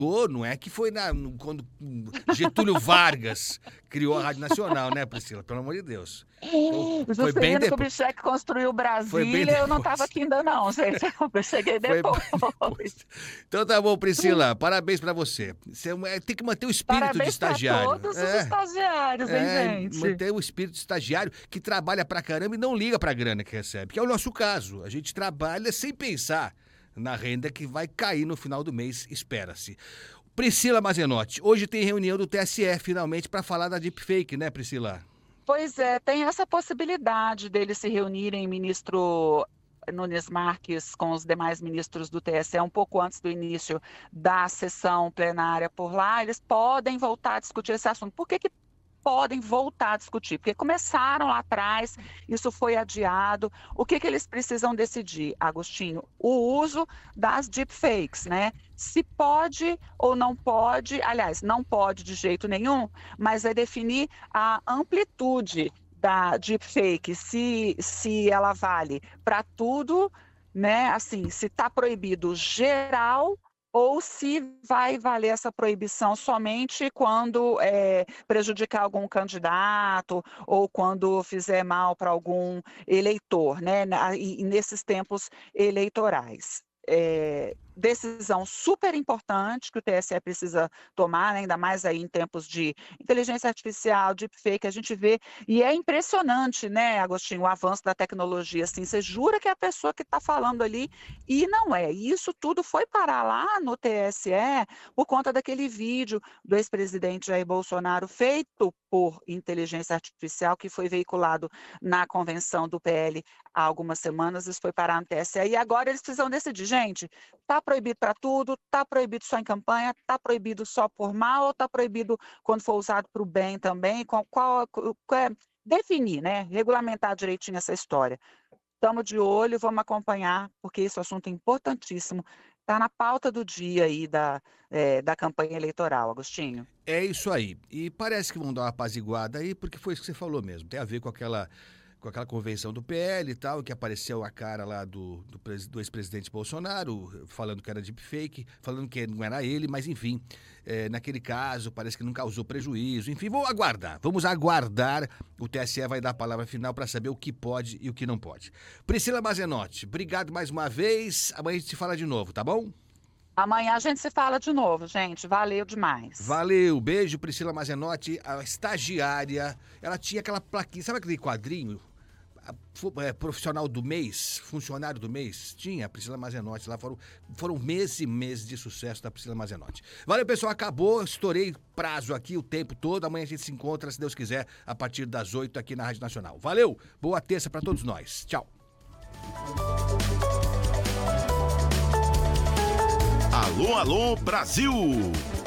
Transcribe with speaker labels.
Speaker 1: Pô, não é que foi quando Getúlio Vargas criou a Rádio Nacional, né, Priscila? Pelo amor de Deus. Foi bem
Speaker 2: Juscelino
Speaker 1: depois.
Speaker 2: Kubitschek construiu
Speaker 1: Foi bem
Speaker 2: Brasília, eu não estava
Speaker 1: depois.
Speaker 2: aqui ainda não, gente, eu cheguei
Speaker 1: Foi bem
Speaker 2: depois.
Speaker 1: depois. Então tá bom, Priscila. Parabéns pra você. Tem que manter o espírito de
Speaker 2: Parabéns para
Speaker 1: estagiário.
Speaker 2: todos os estagiários, hein, gente?
Speaker 1: Manter o espírito de estagiário que trabalha pra caramba e não liga pra grana que recebe. Que é o nosso caso. A gente trabalha sem pensar na renda que vai cair no final do mês, espera-se. Priscila Mazenotti, hoje tem reunião do TSE finalmente para falar da deepfake, né, Priscila?
Speaker 2: Pois é, tem essa possibilidade deles se reunirem, ministro Nunes Marques com os demais ministros do TSE, um pouco antes do início da sessão plenária por lá, eles podem voltar a discutir esse assunto. Por que que podem voltar a discutir? Porque começaram lá atrás, isso foi adiado. O que que eles precisam decidir, Agostinho? O uso das deepfakes, né? Se pode ou não pode, aliás, não pode de jeito nenhum, mas é definir a amplitude da deepfake, se ela vale para tudo, né? Assim, se está proibido geral ou se vai valer essa proibição somente quando prejudicar algum candidato ou quando fizer mal para algum eleitor, né? E nesses tempos eleitorais. Decisão super importante que o TSE precisa tomar, né? Ainda mais aí em tempos de inteligência artificial, deepfake, a gente vê, e é impressionante, né, Agostinho, o avanço da tecnologia, assim, você jura que é a pessoa que está falando ali e não é. E isso tudo foi parar lá no TSE por conta daquele vídeo do ex-presidente Jair Bolsonaro feito por inteligência artificial que foi veiculado na convenção do PL há algumas semanas, isso foi parar no TSE e agora eles precisam decidir, gente, está proibido para tudo, está proibido só em campanha, está proibido só por mal ou está proibido quando for usado para o bem também, definir, né, regulamentar direitinho essa história. Estamos de olho, vamos acompanhar, porque esse assunto é importantíssimo. Está na pauta do dia aí da campanha eleitoral, Agostinho.
Speaker 1: É isso aí. E parece que vão dar uma apaziguada aí, porque foi isso que você falou mesmo. Tem a ver com aquela convenção do PL e tal, que apareceu a cara lá do ex-presidente Bolsonaro, falando que era deepfake, falando que não era ele, mas enfim, naquele caso parece que não causou prejuízo. Enfim, vamos aguardar. O TSE vai dar a palavra final para saber o que pode e o que não pode. Priscila Mazenotti, obrigado mais uma vez. Amanhã a gente se fala de novo, tá bom?
Speaker 2: Amanhã a gente se fala de novo, gente. Valeu demais.
Speaker 1: Valeu, beijo, Priscila Mazenotti, a estagiária. Ela tinha aquela plaquinha, sabe aquele quadrinho? Profissional do mês, funcionário do mês, tinha a Priscila Mazenotti lá, foram meses e meses de sucesso da Priscila Mazenotti. Valeu, pessoal, acabou, estourei prazo aqui o tempo todo, amanhã a gente se encontra, se Deus quiser, a partir das 8 aqui na Rádio Nacional. Valeu, boa terça pra todos nós, tchau.
Speaker 3: Alô, alô, Brasil!